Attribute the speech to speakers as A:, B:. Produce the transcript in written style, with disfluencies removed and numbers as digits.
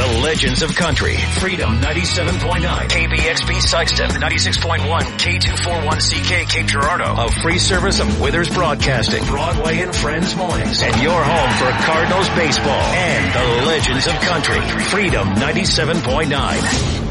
A: The Legends of Country. Freedom 97.9. KBXP Sikeston. 96.1. K241CK Cape Girardeau. A free service of Withers Broadcasting. Broadway and Friends Mornings. And your home for Cardinals baseball and the Legends of Country. Freedom 97.9.